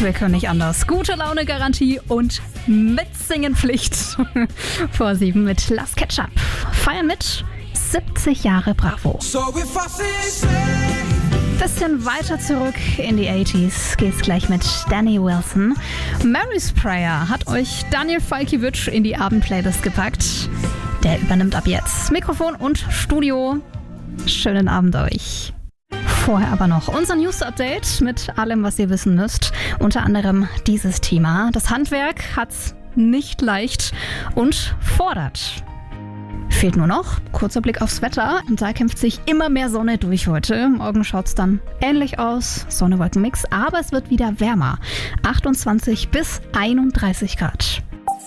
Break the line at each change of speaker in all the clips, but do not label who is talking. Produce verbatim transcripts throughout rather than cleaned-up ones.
wir können nicht anders. Gute Laune Garantie und Mitsingen-Pflicht. Vor sieben mit Last Ketchup. Feiern mit siebzig Jahre Bravo. Bisschen weiter zurück in die achtziger geht's gleich mit Danny Wilson. Mary's Prayer hat euch Daniel Falkiewicz in die Abendplaylist gepackt. Der übernimmt ab jetzt Mikrofon und Studio. Schönen Abend euch. Vorher aber noch unser News-Update mit allem, was ihr wissen müsst. Unter anderem dieses Thema. Das Handwerk hat's nicht leicht und fordert. Fehlt nur noch kurzer Blick aufs Wetter. Und da kämpft sich immer mehr Sonne durch heute. Morgen schaut's dann ähnlich aus. Sonne-Wolken-Mix, aber es wird wieder wärmer. achtundzwanzig bis einunddreißig Grad.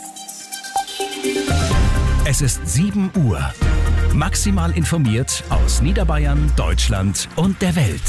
Es ist sieben Uhr. Maximal informiert aus Niederbayern, Deutschland und der Welt.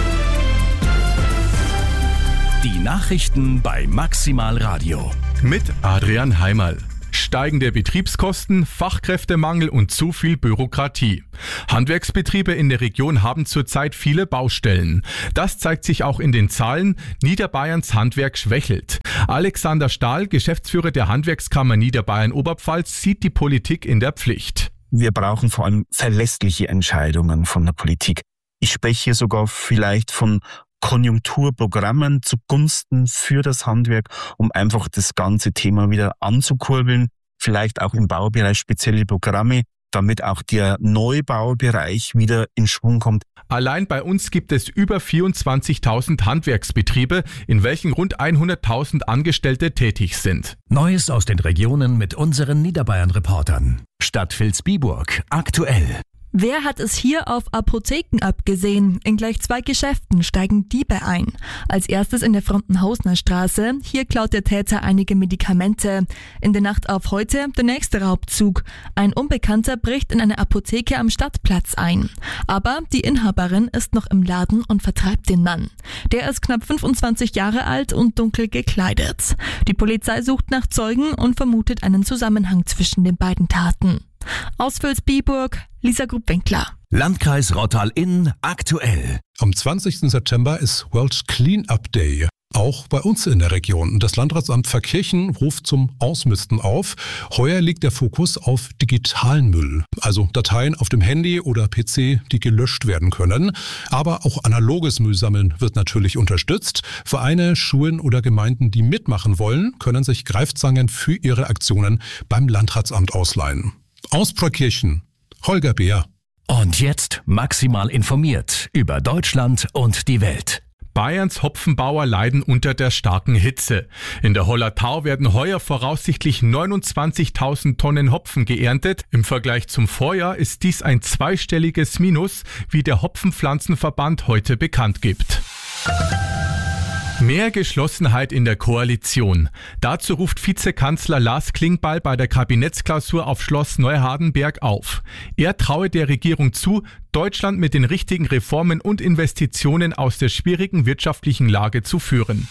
Die Nachrichten bei Maximal Radio.
Mit Adrian Heimerl. Steigende Betriebskosten, Fachkräftemangel und zu viel Bürokratie. Handwerksbetriebe in der Region haben zurzeit viele Baustellen. Das zeigt sich auch in den Zahlen. Niederbayerns Handwerk schwächelt. Alexander Stahl, Geschäftsführer der Handwerkskammer Niederbayern-Oberpfalz, sieht die Politik in der Pflicht.
Wir brauchen vor allem verlässliche Entscheidungen von der Politik. Ich spreche hier sogar vielleicht von Konjunkturprogrammen zugunsten für das Handwerk, um einfach das ganze Thema wieder anzukurbeln. Vielleicht auch im Baubereich spezielle Programme, damit auch der Neubaubereich wieder in Schwung kommt.
Allein bei uns gibt es über vierundzwanzigtausend Handwerksbetriebe, in welchen rund hunderttausend Angestellte tätig sind.
Neues aus den Regionen mit unseren Niederbayern-Reportern. Stadt Vilsbiburg aktuell.
Wer hat es hier auf Apotheken abgesehen? In gleich zwei Geschäften steigen Diebe ein. Als erstes in der Frontenhausner Straße. Hier klaut der Täter einige Medikamente. In der Nacht auf heute der nächste Raubzug. Ein Unbekannter bricht in eine Apotheke am Stadtplatz ein. Aber die Inhaberin ist noch im Laden und vertreibt den Mann. Der ist knapp fünfundzwanzig Jahre alt und dunkel gekleidet. Die Polizei sucht nach Zeugen und vermutet einen Zusammenhang zwischen den beiden Taten. Aus Vilsbiburg, Lisa Grubwinkler.
Landkreis Rottal-Inn aktuell.
Am zwanzigsten September ist World Clean-Up Day. Auch bei uns in der Region. Das Landratsamt Verkirchen ruft zum Ausmisten auf. Heuer liegt der Fokus auf digitalen Müll. Also Dateien auf dem Handy oder P C, die gelöscht werden können. Aber auch analoges Müllsammeln wird natürlich unterstützt. Vereine, Schulen oder Gemeinden, die mitmachen wollen, können sich Greifzangen für ihre Aktionen beim Landratsamt ausleihen. Aus Pfarrkirchen, Holger Beer.
Und jetzt maximal informiert über Deutschland und die Welt.
Bayerns Hopfenbauer leiden unter der starken Hitze. In der Hollertau werden heuer voraussichtlich neunundzwanzigtausend Tonnen Hopfen geerntet. Im Vergleich zum Vorjahr ist dies ein zweistelliges Minus, wie der Hopfenpflanzenverband heute bekannt gibt. Mehr Geschlossenheit in der Koalition. Dazu ruft Vizekanzler Lars Klingbeil bei der Kabinettsklausur auf Schloss Neuhardenberg auf. Er traue der Regierung zu, Deutschland mit den richtigen Reformen und Investitionen aus der schwierigen wirtschaftlichen Lage zu führen.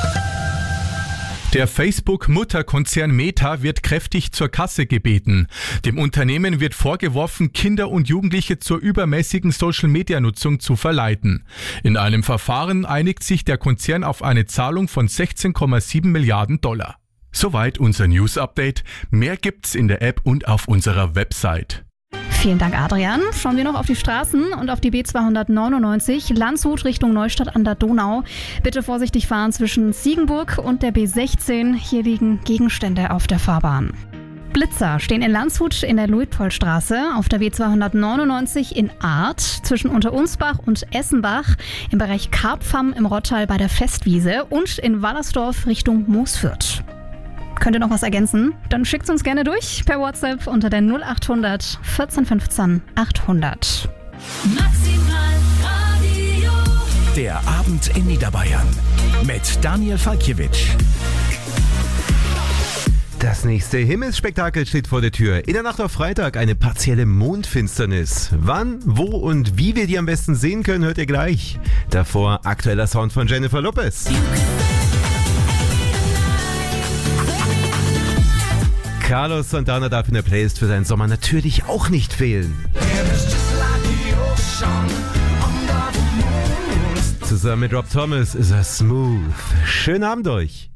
Der Facebook-Mutterkonzern Meta wird kräftig zur Kasse gebeten. Dem Unternehmen wird vorgeworfen, Kinder und Jugendliche zur übermäßigen Social-Media-Nutzung zu verleiten. In einem Verfahren einigt sich der Konzern auf eine Zahlung von sechzehn Komma sieben Milliarden Dollar. Soweit unser News-Update. Mehr gibt's in der App und auf unserer Website.
Vielen Dank, Adrian. Schauen wir noch auf die Straßen und auf die B zweihundertneunundneunzig Landshut Richtung Neustadt an der Donau. Bitte vorsichtig fahren zwischen Ziegenburg und der B sechzehn. Hier liegen Gegenstände auf der Fahrbahn. Blitzer stehen in Landshut in der Luitpoldstraße, auf der B zweihundertneunundneunzig in Arth zwischen Unterunsbach und Essenbach, im Bereich Karpfam im Rottal bei der Festwiese und in Wallersdorf Richtung Moosfürth. Könnt ihr noch was ergänzen? Dann schickt uns gerne durch per WhatsApp unter der null achthundert vierzehn fünfzehn achthundert.
Maximal Radio.
Der Abend in Niederbayern mit Daniel Falkiewicz.
Das nächste Himmelsspektakel steht vor der Tür. In der Nacht auf Freitag eine partielle Mondfinsternis. Wann, wo und wie wir die am besten sehen können, hört ihr gleich. Davor aktueller Sound von Jennifer Lopez. Carlos Santana darf in der Playlist für seinen Sommer natürlich auch nicht fehlen. Zusammen mit Rob Thomas ist er smooth. Schönen Abend euch.